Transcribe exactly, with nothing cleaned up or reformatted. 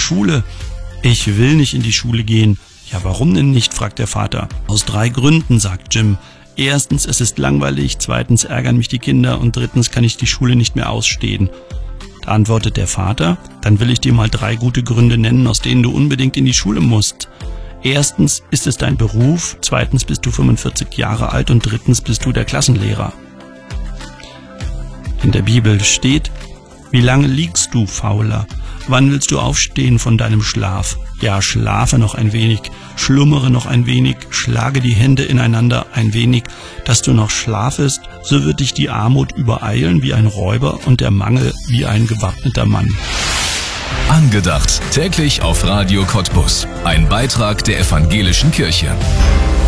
Schule. Ich will nicht in die Schule gehen. Ja, warum denn nicht, fragt der Vater. Aus drei Gründen, sagt Jim. Erstens, es ist langweilig, zweitens ärgern mich die Kinder und drittens kann ich die Schule nicht mehr ausstehen. Da antwortet der Vater, dann will ich dir mal drei gute Gründe nennen, aus denen du unbedingt in die Schule musst. Erstens ist es dein Beruf, zweitens bist du fünfundvierzig Jahre alt und drittens bist du der Klassenlehrer. In der Bibel steht, wie lange liegst du, Fauler? Wann willst du aufstehen von deinem Schlaf? Ja, schlafe noch ein wenig, schlummere noch ein wenig, schlage die Hände ineinander ein wenig, dass du noch schlafest, so wird dich die Armut übereilen wie ein Räuber und der Mangel wie ein gewappneter Mann. Angedacht, täglich auf Radio Cottbus. Ein Beitrag der Evangelischen Kirche.